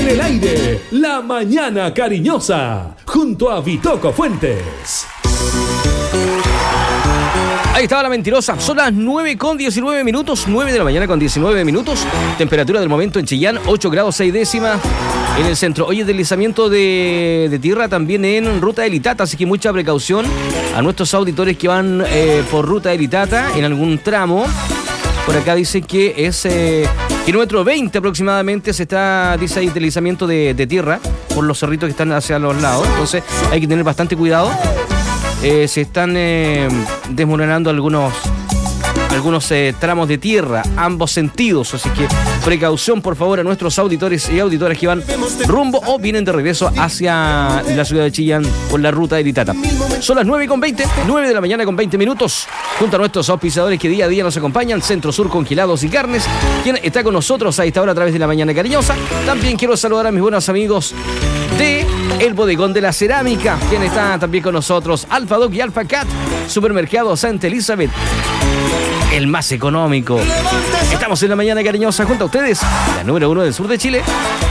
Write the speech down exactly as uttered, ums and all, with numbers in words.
En el aire, La Mañana Cariñosa, junto a Vitoco Fuentes. Ahí estaba la mentirosa. Son las nueve con diecinueve minutos. nueve de la mañana con diecinueve minutos. Temperatura del momento en Chillán, ocho grados seis décimas. En el centro. Hoy es deslizamiento de, de tierra también en ruta de Litata. Así que mucha precaución a nuestros auditores que van eh, por ruta de Litata en algún tramo. Por acá dice que es eh, kilómetro veinte aproximadamente. Se está, dice ahí, deslizamiento de, de tierra por los cerritos que están hacia los lados. Entonces hay que tener bastante cuidado. Eh, se están eh, desmoronando algunos algunos eh, tramos de tierra, ambos sentidos, así que precaución por favor a nuestros auditores y auditoras que van rumbo o vienen de regreso hacia la ciudad de Chillán por la ruta de Litata. Son las nueve con veinte, nueve de la mañana con veinte minutos, junto a nuestros auspiciadores que día a día nos acompañan, Centro Sur Congelados y Carnes, quien está con nosotros a esta hora a través de La Mañana Cariñosa. También quiero saludar a mis buenos amigos de El Bodegón de la Cerámica, quien está también con nosotros, Alfa Doc y Alfa Cat, Supermercado Santa Elizabeth, el más económico. Estamos en La Mañana Cariñosa junto a ustedes, la número uno del sur de Chile.